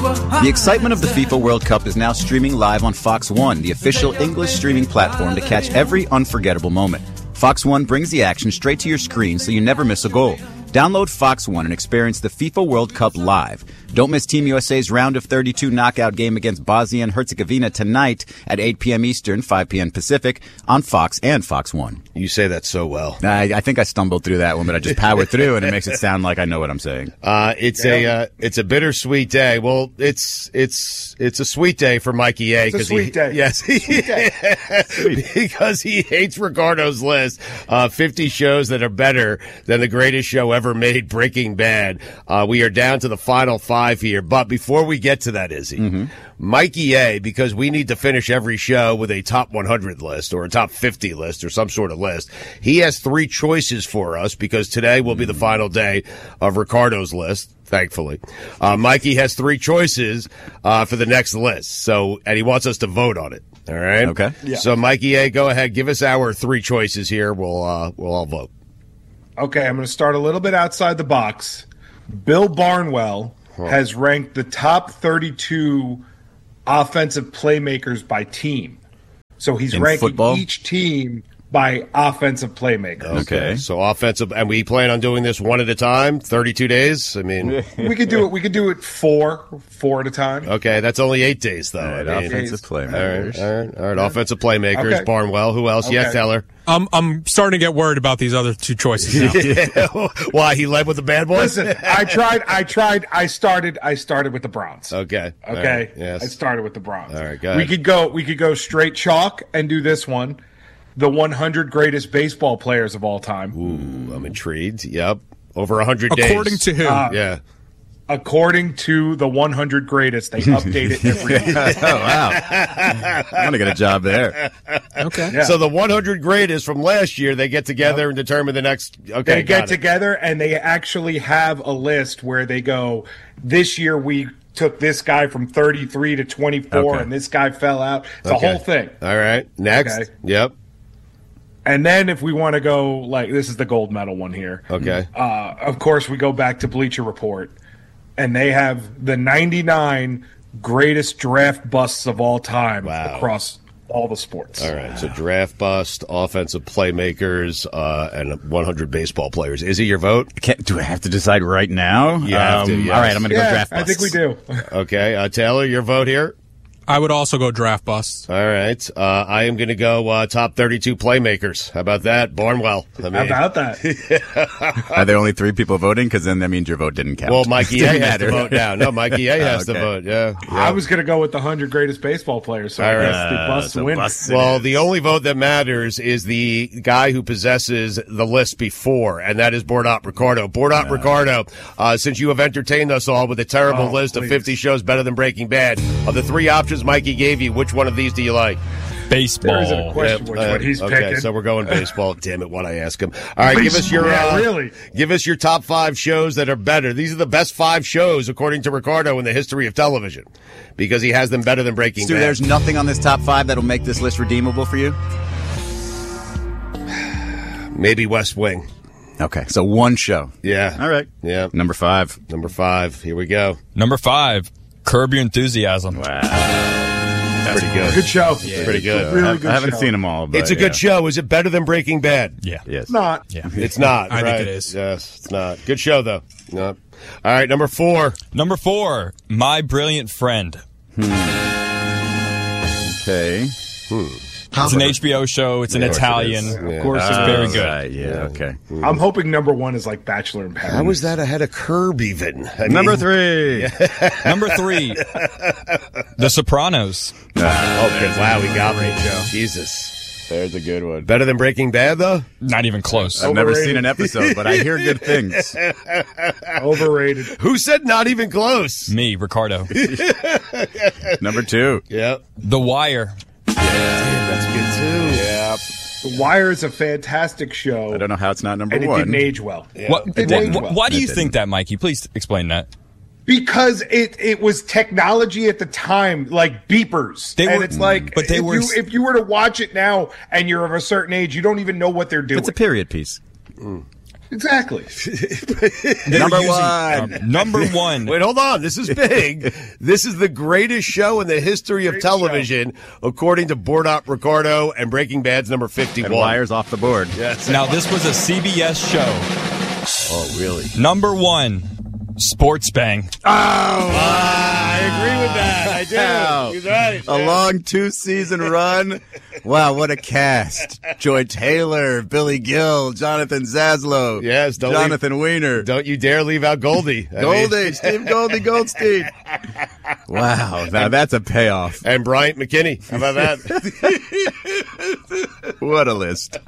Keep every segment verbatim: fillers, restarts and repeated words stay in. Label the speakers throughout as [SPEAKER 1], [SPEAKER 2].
[SPEAKER 1] The excitement of the FIFA World Cup is now streaming live on Fox One, the official English streaming platform to catch every unforgettable moment. Fox One brings the action straight to your screen so you never miss a goal. Download Fox One and experience the FIFA World Cup live. Don't miss Team U S A's round of thirty-two knockout game against Bosnia and Herzegovina tonight at eight p.m. Eastern, five p.m. Pacific on Fox and Fox One.
[SPEAKER 2] You say that so well.
[SPEAKER 1] I, I think I stumbled through that one, but I just powered through, and it makes it sound like I know what I'm saying.
[SPEAKER 2] Uh, it's yeah. a uh, it's a bittersweet day. Well, it's it's it's a sweet day for Mikey A.
[SPEAKER 3] It's a sweet
[SPEAKER 2] he,
[SPEAKER 3] day.
[SPEAKER 2] Yes, he,
[SPEAKER 3] sweet day.
[SPEAKER 2] because he hates Ricardo's list. Uh, fifty shows that are better than the greatest show ever made, Breaking Bad. Uh, we are down to the final five here. But before we get to that, Izzy, mm-hmm. Mikey A, because we need to finish every show with a top one hundred list or a top fifty list or some sort of list, he has three choices for us because today will be the final day of Ricardo's list. Thankfully, uh, Mikey has three choices uh, for the next list. So, and he wants us to vote on it. All right.
[SPEAKER 1] Okay.
[SPEAKER 3] Yeah.
[SPEAKER 2] So, Mikey A, go ahead. Give us our three choices here. We'll uh, we'll all vote.
[SPEAKER 3] Okay, I'm going to start a little bit outside the box. Bill Barnwell huh. has ranked the top thirty-two offensive playmakers by team. So he's
[SPEAKER 1] In
[SPEAKER 3] ranking
[SPEAKER 1] football?
[SPEAKER 3] each team by offensive playmakers.
[SPEAKER 2] Okay. So offensive, and we plan on doing this one at a time, thirty-two days. I mean,
[SPEAKER 3] we could do it. We could do it four, four at a time.
[SPEAKER 2] Okay, that's only eight days though.
[SPEAKER 1] All right,
[SPEAKER 2] I mean,
[SPEAKER 1] offensive playmakers.
[SPEAKER 2] All right, all right, all right. Offensive playmakers.
[SPEAKER 3] Okay.
[SPEAKER 2] Barnwell. Who else?
[SPEAKER 3] Okay.
[SPEAKER 2] Yeah, Teller.
[SPEAKER 4] I'm I'm starting to get worried about these other two choices now.
[SPEAKER 2] Yeah. Why he led with the bad boys?
[SPEAKER 3] Listen, I tried. I tried. I started. I started with the Browns.
[SPEAKER 2] Okay.
[SPEAKER 3] Okay.
[SPEAKER 2] Right. Yes.
[SPEAKER 3] I started with the Browns.
[SPEAKER 2] All right. Go ahead.
[SPEAKER 3] We could go. We could go straight chalk and do this one. The one hundred greatest baseball players of all time.
[SPEAKER 2] Ooh, I'm intrigued. Yep. Over one hundred days.
[SPEAKER 4] According to who?
[SPEAKER 3] Uh,
[SPEAKER 2] yeah.
[SPEAKER 3] According to the one hundred greatest, they update it every year.
[SPEAKER 1] Oh, wow. I'm going to get a job there.
[SPEAKER 4] Okay.
[SPEAKER 3] Yeah.
[SPEAKER 2] So the one hundred greatest from last year, they get together
[SPEAKER 3] Yep.
[SPEAKER 2] and determine the next. Okay.
[SPEAKER 3] They
[SPEAKER 2] got
[SPEAKER 3] get
[SPEAKER 2] it.
[SPEAKER 3] together and they actually have a list where they go, this year we took this guy from thirty-three to twenty-four
[SPEAKER 1] Okay.
[SPEAKER 3] and this guy fell out. It's
[SPEAKER 2] Okay.
[SPEAKER 3] a whole thing.
[SPEAKER 2] All right. Next.
[SPEAKER 3] Okay.
[SPEAKER 2] Yep.
[SPEAKER 3] And then if we want to go, like, this is the gold medal one here.
[SPEAKER 2] Okay.
[SPEAKER 3] Uh, of course, we go back to Bleacher Report, and they have the ninety-nine greatest draft busts of all time
[SPEAKER 2] Wow.
[SPEAKER 3] across all the sports.
[SPEAKER 2] All right. So draft bust, offensive playmakers, uh, and one hundred baseball players. Is it your vote?
[SPEAKER 1] Can't, do I have to decide right now?
[SPEAKER 2] You have to, yes.
[SPEAKER 1] All right, I'm going to
[SPEAKER 3] Yeah,
[SPEAKER 1] go draft
[SPEAKER 3] I think we
[SPEAKER 1] busts.
[SPEAKER 3] do.
[SPEAKER 2] Okay. Uh, Taylor, your vote here?
[SPEAKER 4] I would also go draft busts.
[SPEAKER 2] All right. Uh, I am going to go uh, top thirty-two playmakers. How about that? Barnwell. I mean,
[SPEAKER 3] How about that?
[SPEAKER 1] Are there only three people voting? Because then that means your vote didn't count.
[SPEAKER 2] well, Mikey A
[SPEAKER 1] Didn't
[SPEAKER 2] has to
[SPEAKER 1] matter.
[SPEAKER 2] vote now. No, Mikey A has
[SPEAKER 1] Okay.
[SPEAKER 2] to vote. Yeah. yeah.
[SPEAKER 3] I was going to go with the one hundred greatest baseball players, so
[SPEAKER 2] All
[SPEAKER 3] I
[SPEAKER 2] right.
[SPEAKER 3] guess the
[SPEAKER 1] Uh,
[SPEAKER 3] bust
[SPEAKER 1] so
[SPEAKER 3] win.
[SPEAKER 1] busts it
[SPEAKER 2] Well,
[SPEAKER 1] is.
[SPEAKER 2] the only vote that matters is the guy who possesses the list before, and that is Bordat Ricardo. Bordat Ricardo, uh, since you have entertained us all with a terrible
[SPEAKER 3] Oh,
[SPEAKER 2] list of
[SPEAKER 3] please.
[SPEAKER 2] fifty shows better than Breaking Bad, of the three options Mikey gave you, which one of these do you like?
[SPEAKER 4] Baseball.
[SPEAKER 3] There isn't a question
[SPEAKER 2] Yep,
[SPEAKER 3] which
[SPEAKER 2] uh,
[SPEAKER 3] one he's
[SPEAKER 2] okay,
[SPEAKER 3] picking.
[SPEAKER 2] so we're going baseball. Damn it, why'd I ask him? All right, give us your
[SPEAKER 3] Yeah,
[SPEAKER 2] uh,
[SPEAKER 3] really.
[SPEAKER 2] give us your top five shows that are better. These are the best five shows, according to Ricardo, in the history of television, because he has them better than Breaking
[SPEAKER 1] Stu,
[SPEAKER 2] Bad.
[SPEAKER 1] there's nothing on this top five that'll make this list redeemable for you?
[SPEAKER 2] Maybe West Wing.
[SPEAKER 1] Okay, so one show.
[SPEAKER 2] Yeah.
[SPEAKER 1] All right.
[SPEAKER 2] Yeah.
[SPEAKER 1] Number five.
[SPEAKER 2] Number five. Here we go.
[SPEAKER 5] Number five, Curb Your Enthusiasm.
[SPEAKER 1] Wow.
[SPEAKER 2] Pretty good.
[SPEAKER 3] Good show.
[SPEAKER 2] Pretty good.
[SPEAKER 3] Really
[SPEAKER 1] I,
[SPEAKER 3] good
[SPEAKER 1] I haven't
[SPEAKER 3] show.
[SPEAKER 1] seen them all, but
[SPEAKER 2] It's a good
[SPEAKER 1] yeah.
[SPEAKER 2] show. Is it better than Breaking Bad?
[SPEAKER 5] Yeah.
[SPEAKER 1] Yes.
[SPEAKER 3] Not.
[SPEAKER 5] Yeah.
[SPEAKER 2] It's not.
[SPEAKER 4] I think
[SPEAKER 2] right?
[SPEAKER 4] it is.
[SPEAKER 2] Yes, it's not. Good show, though. No. All right, number four.
[SPEAKER 5] Number four, My Brilliant Friend.
[SPEAKER 1] Okay.
[SPEAKER 5] It's an H B O show. It's an
[SPEAKER 2] Of course it
[SPEAKER 5] Italian.
[SPEAKER 2] is.
[SPEAKER 3] Of
[SPEAKER 2] Yeah.
[SPEAKER 3] course,
[SPEAKER 5] It's
[SPEAKER 3] it
[SPEAKER 5] very
[SPEAKER 3] is.
[SPEAKER 5] good.
[SPEAKER 1] Right, yeah, okay.
[SPEAKER 3] I'm hoping number one is like Bachelor in Paradise.
[SPEAKER 2] How was that ahead of Curb, even? I
[SPEAKER 1] Number
[SPEAKER 2] mean-
[SPEAKER 1] three.
[SPEAKER 5] Number three, The Sopranos.
[SPEAKER 2] Oh, good. Wow, we got me. Jesus.
[SPEAKER 1] There's a good one.
[SPEAKER 2] Better than Breaking Bad, though?
[SPEAKER 5] Not even close.
[SPEAKER 1] I've never
[SPEAKER 3] Overrated.
[SPEAKER 1] seen an episode, but I hear good things.
[SPEAKER 3] Overrated.
[SPEAKER 2] Who said not even close?
[SPEAKER 5] Me, Ricardo.
[SPEAKER 1] Number two.
[SPEAKER 2] Yeah.
[SPEAKER 5] The Wire.
[SPEAKER 2] That's good, too.
[SPEAKER 1] Yeah.
[SPEAKER 3] The Wire is a fantastic show.
[SPEAKER 1] I don't know how it's not number
[SPEAKER 3] and it
[SPEAKER 1] one.
[SPEAKER 3] didn't age well.
[SPEAKER 5] What,
[SPEAKER 3] It didn't
[SPEAKER 5] wh-
[SPEAKER 3] age
[SPEAKER 5] wh-
[SPEAKER 3] well.
[SPEAKER 5] why do
[SPEAKER 1] It
[SPEAKER 5] you
[SPEAKER 1] didn't.
[SPEAKER 5] think that, Mikey? Please explain that.
[SPEAKER 3] Because it, it was technology at the time, like beepers.
[SPEAKER 5] They
[SPEAKER 3] and
[SPEAKER 5] were-
[SPEAKER 3] it's like,
[SPEAKER 5] but they
[SPEAKER 3] if,
[SPEAKER 5] were-
[SPEAKER 3] you, if you were to watch it now and you're of a certain age, you don't even know what they're doing.
[SPEAKER 1] It's a period piece.
[SPEAKER 3] Exactly.
[SPEAKER 1] Number
[SPEAKER 5] using-
[SPEAKER 1] one.
[SPEAKER 5] um, number one.
[SPEAKER 2] Wait, hold on. This is big. This is the greatest show in the history of
[SPEAKER 3] Great
[SPEAKER 2] television, according to Board Op Ricardo and Breaking Bad's number fifty-one.
[SPEAKER 1] And Wires off the board.
[SPEAKER 2] Yes.
[SPEAKER 5] Now, this was a C B S show.
[SPEAKER 2] Oh, really?
[SPEAKER 5] Number one, Sports Bang.
[SPEAKER 2] I agree with that. I do.
[SPEAKER 1] Wow.
[SPEAKER 2] He's right.
[SPEAKER 1] A
[SPEAKER 2] Yeah.
[SPEAKER 1] long two-season run. Wow, what a cast. Joy Taylor, Billy Gill, Jonathan Zaslow.
[SPEAKER 2] Yes, don't
[SPEAKER 1] Jonathan Weiner.
[SPEAKER 2] Don't you dare leave out Goldie. I mean-
[SPEAKER 1] Goldie, Steve Goldie Goldstein. Wow, now that's a payoff.
[SPEAKER 2] and Bryant McKinney. How about that?
[SPEAKER 1] What a list.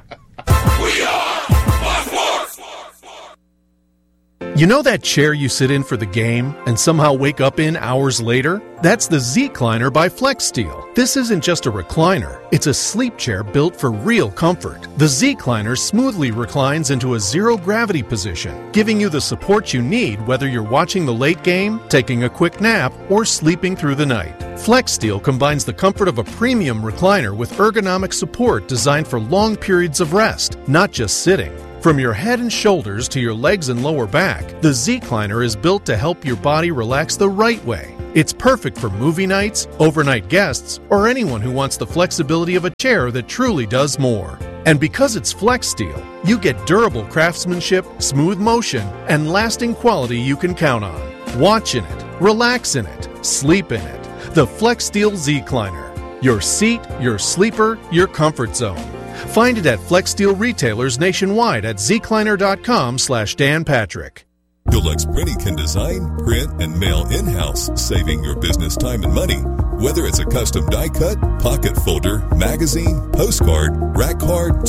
[SPEAKER 6] You know that chair you sit in for the game and somehow wake up in hours later? That's the Z-Cliner by FlexSteel. This isn't just a recliner. It's a sleep chair built for real comfort. The Z-Cliner smoothly reclines into a zero-gravity position, giving you the support you need whether you're watching the late game, taking a quick nap, or sleeping through the night. FlexSteel combines the comfort of a premium recliner with ergonomic support designed for long periods of rest, not just sitting. From your head and shoulders to your legs and lower back, the Z-Cliner is built to help your body relax the right way. It's perfect for movie nights, overnight guests, or anyone who wants the flexibility of a chair that truly does more. And because it's FlexSteel, you get durable craftsmanship, smooth motion, and lasting quality you can count on. Watch in it, relax in it, sleep in it. The FlexSteel Z-Cliner. Your seat, your sleeper, your comfort zone. Find it at FlexSteel retailers nationwide at zcliner.com slash Dan Patrick.
[SPEAKER 7] Deluxe Printing can design, print, and mail in-house, saving your business time and money. Whether it's a custom die cut, pocket folder, magazine, postcard, rack card,